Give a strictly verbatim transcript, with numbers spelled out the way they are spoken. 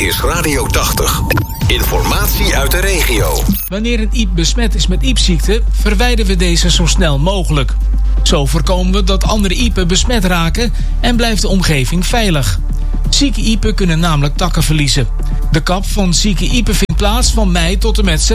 is Radio tachtig. Informatie uit de regio. Wanneer een iep besmet is met iepziekte, verwijderen we deze zo snel mogelijk. Zo voorkomen we dat andere iepen besmet raken en blijft de omgeving veilig. Zieke iepen kunnen namelijk takken verliezen. De kap van zieke iepen vindt plaats van mei tot en met september.